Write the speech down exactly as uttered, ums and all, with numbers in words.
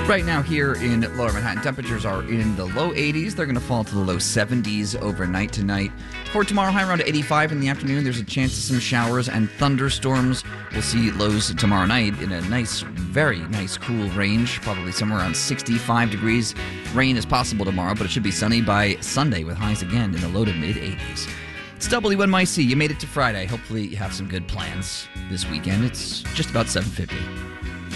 Right now here in Lower Manhattan, temperatures are in the low eighties. They're going to fall to the low seventies overnight tonight. For tomorrow, high around eighty-five in the afternoon. There's a chance of some showers and thunderstorms. We'll see lows tomorrow night in a nice, very nice, cool range, probably somewhere around sixty-five degrees. Rain is possible tomorrow, but it should be sunny by Sunday with highs again in the low to mid-eighties. It's W N Y C. You made it to Friday. Hopefully you have some good plans this weekend. It's just about seven fifty.